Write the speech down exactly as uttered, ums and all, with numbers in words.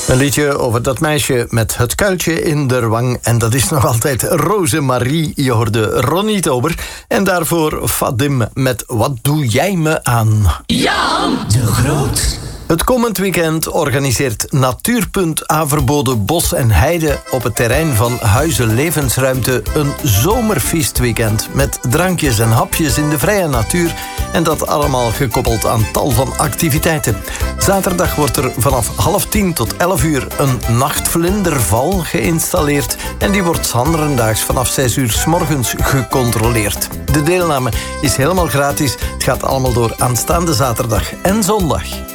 Een liedje over dat meisje met het kuiltje in de wang. En dat is nog altijd Rosemarie. Je hoorde Ronnie Tober. En daarvoor Fadim met Wat doe jij me aan? Jan de Groot. Het komend weekend organiseert Natuurpunt Averbode Bos en Heide op het terrein van Huizen Levensruimte een zomerfeestweekend met drankjes en hapjes in de vrije natuur en dat allemaal gekoppeld aan tal van activiteiten. Zaterdag wordt er vanaf half tien tot elf uur een nachtvlinderval geïnstalleerd en die wordt anderendaags vanaf zes uur 's morgens gecontroleerd. De deelname is helemaal gratis. Het gaat allemaal door aanstaande zaterdag en zondag.